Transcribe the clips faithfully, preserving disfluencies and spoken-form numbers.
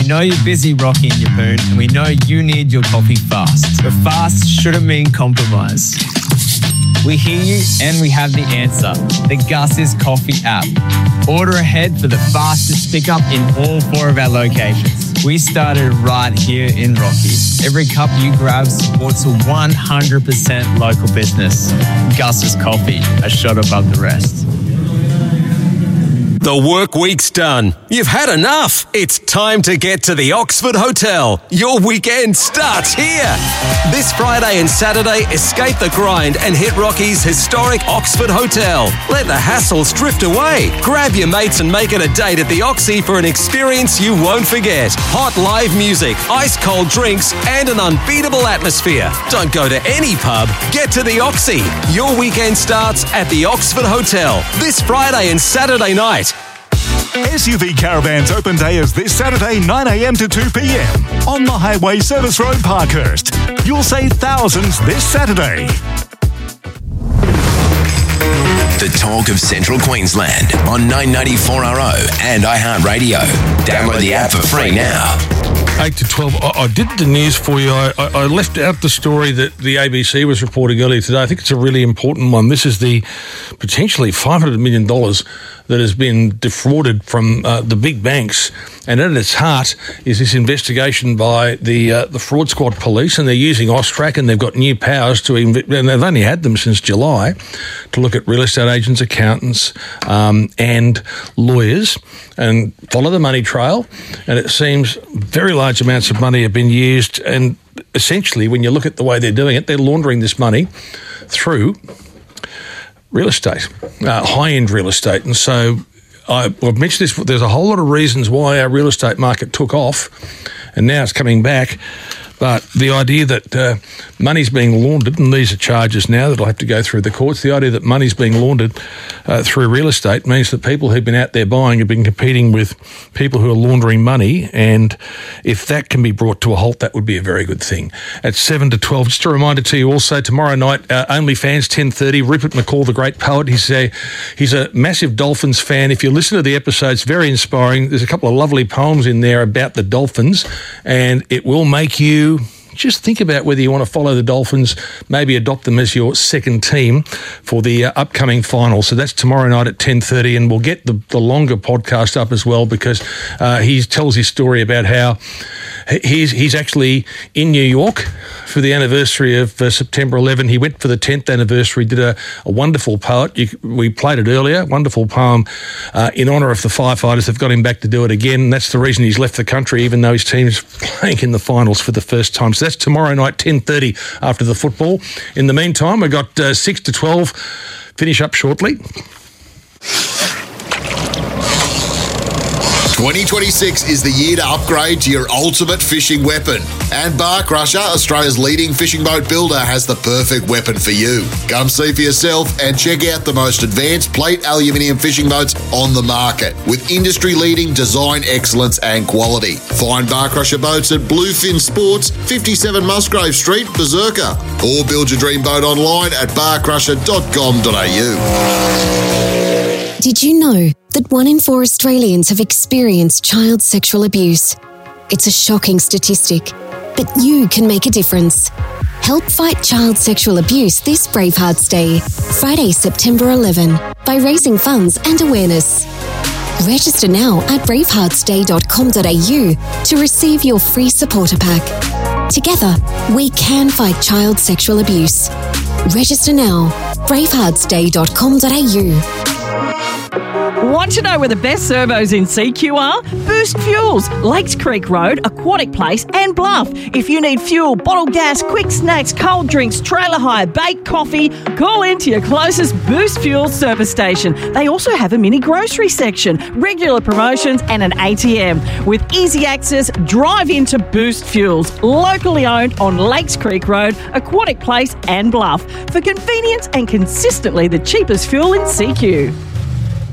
know you're busy, Rocky and Yapoon, and we know you need your coffee fast. But fast shouldn't mean compromise. We hear you and we have the answer. The Gus's Coffee app. Order ahead for the fastest pickup in all four of our locations. We started right here in Rocky. Every cup you grab supports a one hundred percent local business. Gus's Coffee, a shot above the rest. The work week's done. You've had enough. It's time to get to the Oxford Hotel. Your weekend starts here. This Friday and Saturday, escape the grind and hit Rocky's historic Oxford Hotel. Let the hassles drift away. Grab your mates and make it a date at the Oxy for an experience you won't forget. Hot live music, ice-cold drinks, and an unbeatable atmosphere. Don't go to any pub. Get to the Oxy. Your weekend starts at the Oxford Hotel this Friday and Saturday night. S U V Caravan's open day is this Saturday, nine a.m. to two p.m. on the Highway Service Road, Parkhurst. You'll save thousands this Saturday. The talk of Central Queensland on nine ninety-four R O and iHeartRadio. Download the app for free now. eight to twelve. I, I did the news for you. I, I, I left out the story that the A B C was reporting earlier today. I think it's a really important one. This is the potentially five hundred million dollars that has been defrauded from uh, the big banks. And at its heart is this investigation by the uh, the Fraud Squad police, and they're using AUSTRAC, and they've got new powers to, inv- and they've only had them since July, to look at real estate agents, accountants, um, and lawyers, and follow the money trail. And it seems very large amounts of money have been used, and essentially, when you look at the way they're doing it, they're laundering this money through real estate, uh, high-end real estate. And so I, I've mentioned this, there's a whole lot of reasons why our real estate market took off, and now it's coming back. But the idea that uh, money's being laundered, and these are charges now that will have to go through the courts, the idea that money's being laundered uh, through real estate means that people who've been out there buying have been competing with people who are laundering money, and if that can be brought to a halt, that would be a very good thing. At seven to twelve, just a reminder to you also, tomorrow night, uh, OnlyFans, ten thirty, Rupert McCall, the great poet, he's a, he's a massive Dolphins fan. If you listen to the episodes, very inspiring. There's a couple of lovely poems in there about the Dolphins, and it will make you just think about whether you want to follow the Dolphins, maybe adopt them as your second team for the uh, upcoming final. So that's tomorrow night at ten thirty, and we'll get the, the longer podcast up as well, because uh, he tells his story about how he's he's actually in New York for the anniversary of uh, September eleventh. He went for the tenth anniversary, did a, a wonderful poet. You, we played it earlier, wonderful poem uh, in honour of the firefighters. They've got him back to do it again. And that's the reason he's left the country, even though his team's playing in the finals for the first time. So that's tomorrow night, ten thirty, after the football. In the meantime, we've got uh, six to twelve. Finish up shortly. twenty twenty-six is the year to upgrade to your ultimate fishing weapon. And Bar Crusher, Australia's leading fishing boat builder, has the perfect weapon for you. Come see for yourself and check out the most advanced plate aluminium fishing boats on the market, with industry-leading design excellence and quality. Find Bar Crusher boats at Bluefin Sports, fifty-seven Musgrave Street, Berserker, or build your dream boat online at bar crusher dot com dot a u. Did you know that one in four Australians have experienced child sexual abuse? It's a shocking statistic, but you can make a difference. Help fight child sexual abuse this Bravehearts Day, Friday, September eleventh, by raising funds and awareness. Register now at bravehearts day dot com dot a u to receive your free supporter pack. Together, we can fight child sexual abuse. Register now, bravehearts day dot com dot a u. Want to know where the best servos in C Q are? Boost Fuels, Lakes Creek Road, Aquatic Place and Bluff. If you need fuel, bottled gas, quick snacks, cold drinks, trailer hire, baked coffee, call into your closest Boost Fuels service station. They also have a mini grocery section, regular promotions and an A T M. With easy access, drive into Boost Fuels, locally owned on Lakes Creek Road, Aquatic Place and Bluff. For convenience and consistently the cheapest fuel in C Q.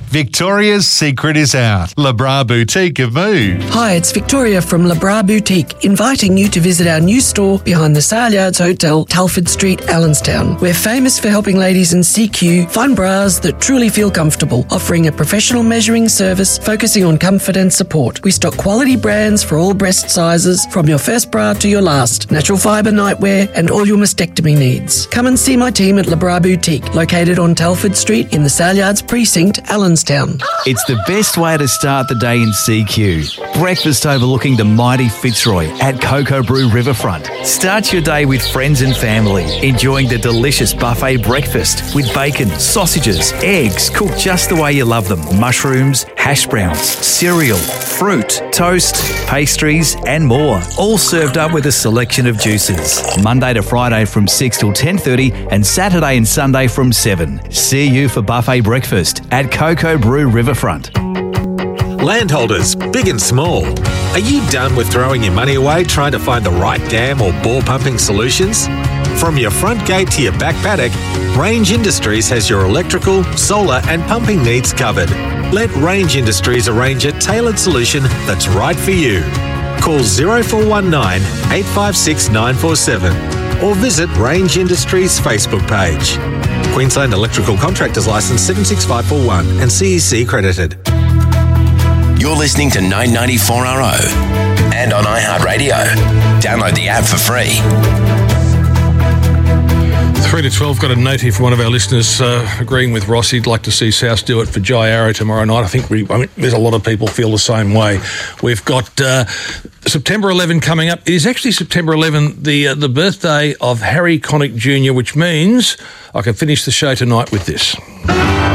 Victoria's secret is out. Labra Boutique have moved. Hi, it's Victoria from Labra Boutique, inviting you to visit our new store behind the Sale Yards Hotel, Telford Street, Allenstown. We're famous for helping ladies in C Q find bras that truly feel comfortable, offering a professional measuring service focusing on comfort and support. We stock quality brands for all breast sizes, from your first bra to your last, natural fibre nightwear and all your mastectomy needs. Come and see my team at Labra Boutique, located on Telford Street in the Sale Yards Precinct, Allenstown. It's the best way to start the day in C Q. Breakfast overlooking the mighty Fitzroy at Cocoa Brew Riverfront. Start your day with friends and family, enjoying the delicious buffet breakfast with bacon, sausages, eggs, cooked just the way you love them, mushrooms, hash browns, cereal, fruit, toast, pastries and more. All served up with a selection of juices. Monday to Friday from six till ten thirty and Saturday and Sunday from seven. See you for buffet breakfast at Cocoa Brew Riverfront. Landholders, big and small, are you done with throwing your money away trying to find the right dam or bore pumping solutions? From your front gate to your back paddock, Range Industries has your electrical, solar and pumping needs covered. Let Range Industries arrange a tailored solution that's right for you. Call zero four one nine, eight five six, nine four seven or visit Range Industries Facebook page. Queensland Electrical Contractors Licence seven six five four one and C E C accredited. You're listening to nine ninety-four R O and on iHeartRadio. Download the app for free. three to twelve, got a note here from one of our listeners uh, agreeing with Ross. He'd like to see South do it for Jai Arrow tomorrow night. I think we, I mean, there's a lot of people feel the same way. We've got uh, September eleventh coming up. It is actually September eleventh, the, uh, the birthday of Harry Connick Junior, which means I can finish the show tonight with this.